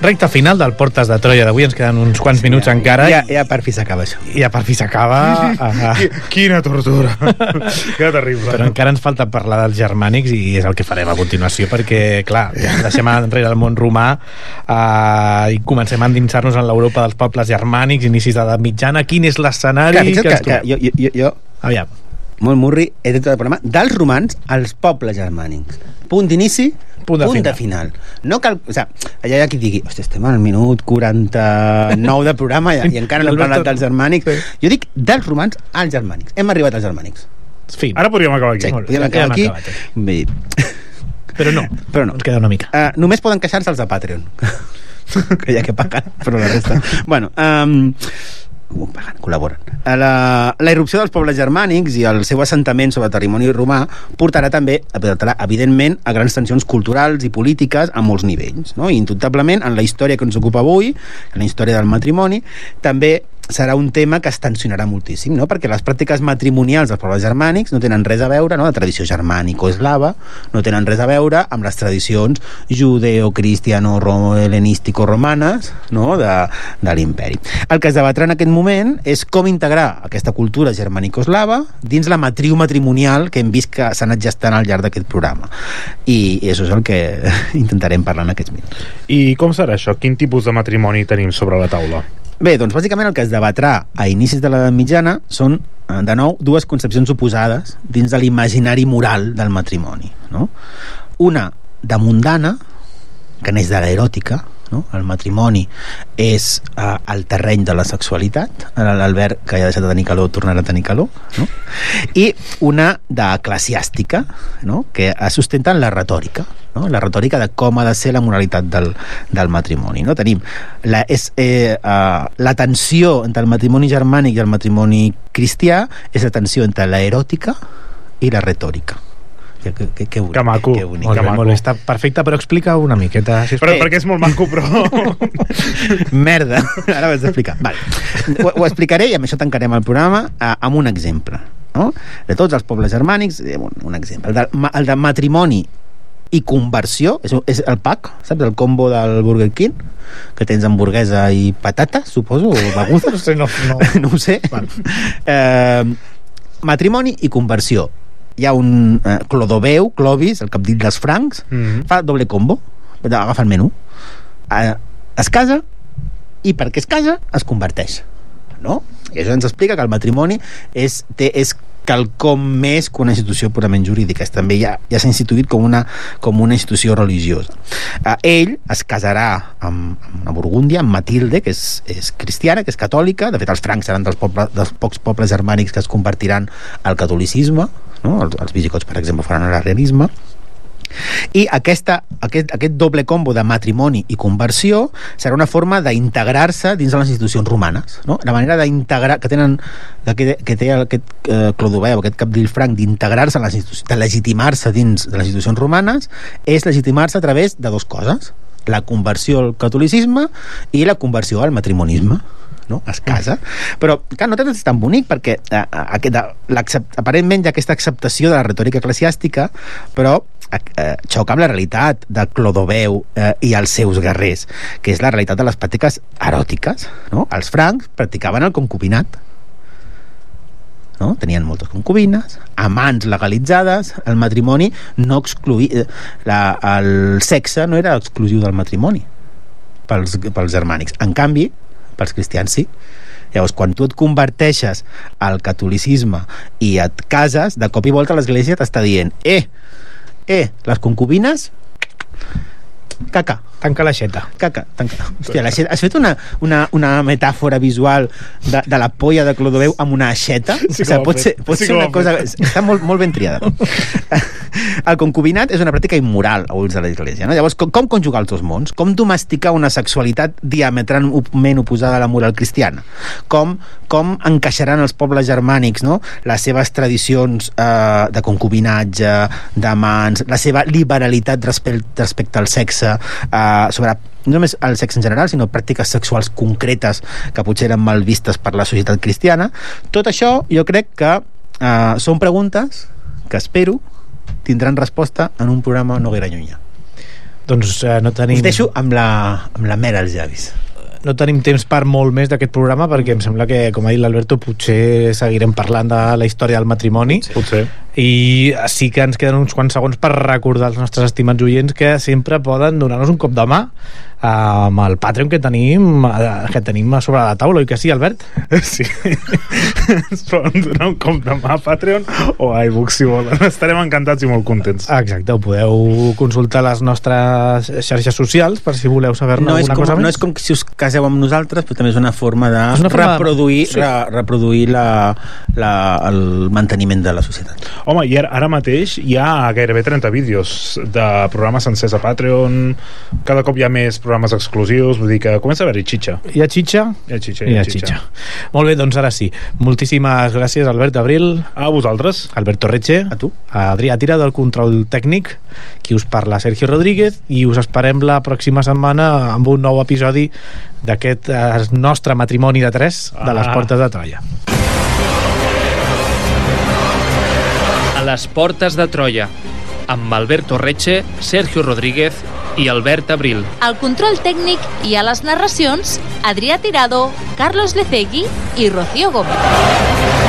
Recta final del Portes de Troia d'avui, ens queden uns quants minuts encara. Ja per fi s'acaba això. Ja per fi s'acaba. Quina tortura. Que terrible. Però encara ens falta parlar dels germànics i és el que farem a continuació, perquè, clar, deixem enrere el món romà i comencem a endinsar-nos en l'Europa dels pobles germànics, inicis d'edat mitjana. Quin és l'escenari? Jo aviam. Molt murri, he tret el programa dels romans als pobles germànics. Punt d'inici, punt de final. No cal... O sigui, allà hi ha qui digui, hòstia, estem al minut 49 del programa i encara no hem parlat dels germànics. Jo dic dels romans als germànics. Hem arribat als germànics. Fin. Ara podríem acabar aquí. Sí, podríem acabar aquí. Però no, ens queda una mica. Només poden queixar-se els de Patreon. Que ja que paguen, però la resta... Bueno, col·laboren. La irrupció dels pobles germànics i el seu assentament sobre el patrimoni romà portarà evidentment a grans tensions culturals i polítiques a molts nivells, no? I indubtablement en la història que ens ocupa avui, en la història del matrimoni, també serà un tema que es tensionarà moltíssim, no? Perquè les pràctiques matrimonials dels pobles germànics no tenen res a veure, no? La tradició germànico-eslava no tenen res a veure amb les tradicions judeo-cristiano-helenístico-romanes, no? de l'imperi. El que es debatrà en aquest moment és com integrar aquesta cultura germànico-eslava dins la matriu matrimonial que hem vist que s'ha anat gestant al llarg d'aquest programa. I això és el que intentarem parlar en aquests minuts. I com serà això? Quin tipus de matrimoni tenim sobre la taula? Bé, doncs bàsicament el que es debatrà a inicis de l'edat mitjana són, de nou, dues concepcions oposades dins de l'imaginari moral del matrimoni, no? Una de mundana, que neix de l'eròtica, no? El matrimoni és el terreny de la sexualitat. L'Albert, que ja ha deixat de tenir calor, tornarà a tenir calor, no? I una d'eclesiàstica, no? Que es sustenta en la retòrica, no? La retòrica de com ha de ser la moralitat del matrimoni, no? Tenim la tensió entre el matrimoni germànic i el matrimoni cristià és la tensió entre la eròtica i la retòrica. Que maco. Molt bé, està perfecte, però explica una miqueta. Perquè és molt maco, però... Merda, ara ho has d'explicar. Vale. Ho explicaré i amb això tancarem el programa amb un exemple, no? De tots els pobles germànics, un exemple. El de matrimoni i conversió, és el pack, saps? El combo del Burger King, que tens hamburguesa i patata, suposo, o baguza. No ho sé. Vale. Matrimoni i conversió. Hi ha un Clovis, el capdill dels francs, fa doble combo, agafa el menú, es casa i perquè es casa es converteix, no? I això ens explica que el matrimoni és quelcom més que una institució purament jurídica. També ja s'ha instituït com una institució religiosa. Ell es casarà amb una Burgúndia, amb Matilde, que és cristiana, que és catòlica. De fet, els francs seran dels pocs pobles germànics que es convertiran al catolicisme, no? Els visigots, per exemple, faran l'arianisme. I aquest doble combo de matrimoni i conversió serà una forma d'integrar-se dins de les institucions romanes, no? La manera d'integrar que té aquest Clodoveu, aquest capdill franc, d'integrar-se en les institucions, de legitimar-se dins de les institucions romanes, és legitimar-se a través de dues coses: la conversió al catolicisme i la conversió al matrimonisme, no? Es casa. Però, clar, no té tan bonic perquè aparentment hi ha aquesta acceptació de la retòrica eclesiàstica, però xoca amb la realitat de Clodoveu i els seus guerrers, que és la realitat de les pràctiques eròtiques, no? Els francs practicaven el concubinat, no? Tenien moltes concubines, amants legalitzades. El matrimoni no excluïa, el sexe no era exclusiu del matrimoni pels germànics. En canvi, pels cristians sí. Llavors, quan tu et converteixes al catolicisme i et cases, de cop i volta l'església t'està dient les concubines, caca. Tanca l'aixeta. Caca, tanca. Hòstia, l'aixeta. Has fet una metàfora visual de la polla de Clodoveu amb una aixeta? Sí, o sigui, pot ser una cosa... Està molt ben triada. El concubinat és una pràctica immoral a ulls de l'Església, no? Llavors, com conjugar els dos mons? Com domesticar una sexualitat diametralment oposada a la moral cristiana? Com encaixaran els pobles germànics, no? Les seves tradicions de concubinatge, d'amants, la seva liberalitat respecte al sexe, sobre no només el sexe en general, sinó pràctiques sexuals concretes que potser eren mal vistes per la societat cristiana. Tot això jo crec que són preguntes que espero tindran resposta en un programa no gaire llunyà. Doncs no tenim... Us deixo amb la mera als llavis. No tenim temps per molt més d'aquest programa perquè em sembla que, com ha dit l'Alberto, potser seguirem parlant de la història del matrimoni. Potser. I sí que ens queden uns quants segons per recordar als nostres estimats oients que sempre poden donar-nos un cop de mà amb el Patreon que tenim a sobre la taula, oi que sí, Albert? Sí. Ens poden donar un cop de mà a Patreon o a iBooks, si volen. Estarem encantats i molt contents. Exacte, ho podeu consultar a les nostres xarxes socials per si voleu saber-ne alguna cosa més. No és com si us caseu amb nosaltres, però també és una forma de reproduir el manteniment de la societat. Home, i ara mateix hi ha gairebé 30 vídeos de programes sencers a Patreon, cada cop hi ha més programes exclusius, vull dir que comença a haver-hi xitxa. Hi ha xitxa? Hi ha xitxa. Molt bé, doncs ara sí. Moltíssimes gràcies, Albert Abril. A vosaltres. Albert Torretxe. A tu. A Adrià Tira, del control tècnic. Qui us parla, Sergio Rodríguez, i us esperem la pròxima setmana amb un nou episodi d'aquest nostre matrimoni de 3 de les Portes de Troia. A les Portes de Troia, amb Albert Torretxe, Sergio Rodríguez i Albert Abril. Al control tècnic i a les narracions, Adrià Tirado, Carlos Lecegui i Rocío Gómez.